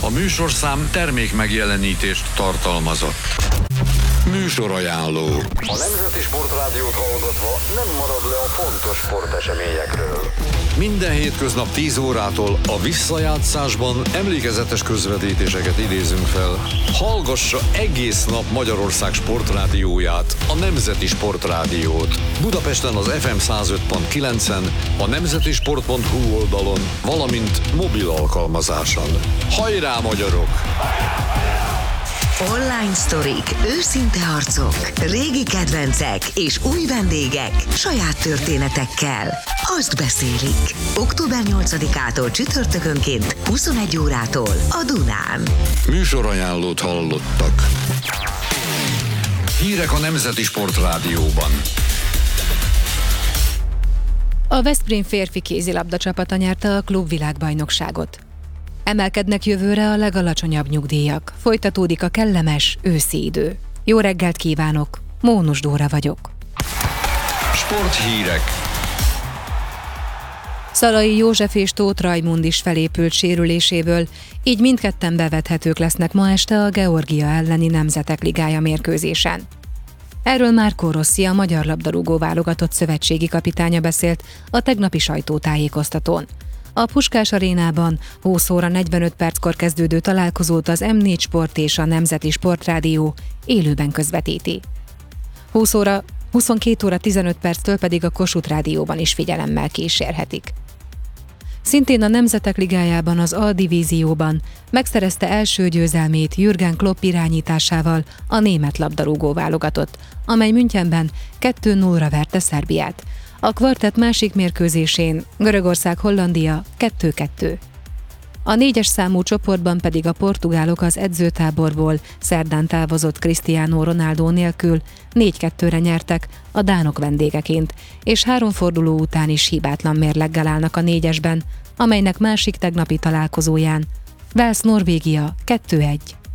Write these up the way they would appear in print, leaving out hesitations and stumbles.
A műsorszám termék megjelenítést tartalmazott. Műsorajánló. A Nemzeti Sportrádiót hallgatva nem marad le a fontos sporteseményekről. Minden hétköznap 10 órától a visszajátszásban emlékezetes közvetítéseket idézünk fel. Hallgassa egész nap Magyarország sportrádióját, a Nemzeti Sportrádiót. Budapesten az FM 105.9-en, a nemzetisport.hu oldalon, valamint mobil alkalmazáson. Hajrá, magyarok! Online sztorik, őszinte arcok, régi kedvencek és új vendégek saját történetekkel. Azt beszélik. Október 8-ától csütörtökönként 21 órától a Dunán. Műsorajánlót hallottak. Hírek a Nemzeti Sportrádióban. A Veszprém férfi kézilabda csapata nyerte a klubvilágbajnokságot. Emelkednek jövőre a legalacsonyabb nyugdíjak. Folytatódik a kellemes őszi idő. Jó reggelt kívánok! Mónus Dóra vagyok. Sporthírek. Szalai József és Tóth Rajmund is felépült sérüléséből, így mindketten bevethetők lesznek ma este a Georgia elleni Nemzetek Ligája mérkőzésen. Erről Márkó Rossi, a magyar labdarúgó válogatott szövetségi kapitánya beszélt a tegnapi sajtótájékoztatón. A Puskás Arénában 20 óra 45 perckor kezdődő találkozót az M4 Sport és a Nemzeti Sportrádió élőben közvetíti. 22 óra 15 perctől pedig a Kossuth Rádióban is figyelemmel kísérhetik. Szintén a Nemzetek Ligájában, az A-divízióban megszerezte első győzelmét Jürgen Klopp irányításával a német labdarúgó válogatott, amely Münchenben 2-0-ra verte Szerbiát. A kvartett másik mérkőzésén Görögország-Hollandia 2-2. A 4-es számú csoportban pedig a portugálok az edzőtáborból szerdán távozott Cristiano Ronaldo nélkül 4-2-re nyertek a dánok vendégeként, és 3 forduló után is hibátlan mérleggel állnak a 4-esben, amelynek másik tegnapi találkozóján Wales-Norvégia 2-1.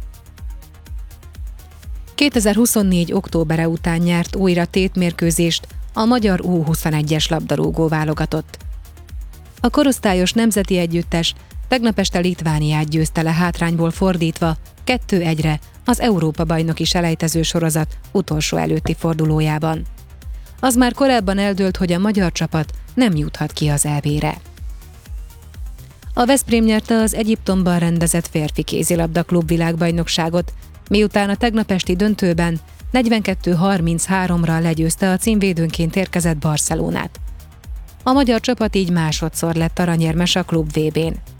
2024. októbere után nyert újra tétmérkőzést a magyar U21-es labdarúgó válogatott. A korosztályos nemzeti együttes tegnap este Litvániát győzte le hátrányból fordítva 2-1-re az Európa-bajnoki selejtező sorozat utolsó előtti fordulójában. Az már korábban eldőlt, hogy a magyar csapat nem juthat ki az EB-re. A Veszprém nyerte az Egyiptomban rendezett férfi kézilabda klubvilágbajnokságot, miután a tegnap esti döntőben 42-33-ra legyőzte a címvédőnként érkezett Barcelonát. A magyar csapat így másodszor lett aranyérmes a klub VB-n.